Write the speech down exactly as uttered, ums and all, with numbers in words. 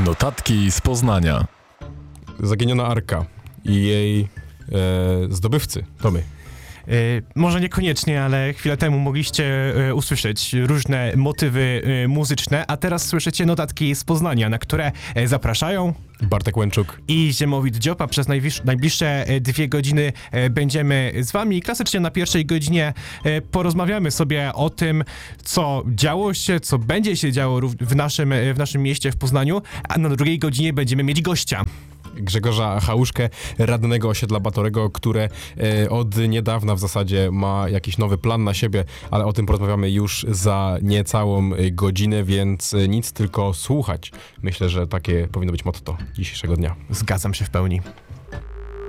Notatki z Poznania. Zaginiona Arka i jej e, zdobywcy, to my. Y, może niekoniecznie, ale chwilę temu mogliście y, usłyszeć różne motywy y, muzyczne, a teraz słyszycie notatki z Poznania, na które y, zapraszają Bartek Łęczuk i Ziemowit Dziopa. Przez najbliż- najbliższe y, dwie godziny y, będziemy z wami. Klasycznie na pierwszej godzinie y, porozmawiamy sobie o tym, co działo się, co będzie się działo rów- w naszym, y, w naszym mieście, w Poznaniu, a na drugiej godzinie będziemy mieć gościa. Grzegorza Chałuszkę, radnego osiedla Batorego, które e, od niedawna w zasadzie ma jakiś nowy plan na siebie, ale o tym porozmawiamy już za niecałą e, godzinę, więc e, nic, tylko słuchać. Myślę, że takie powinno być motto dzisiejszego dnia. Zgadzam się w pełni.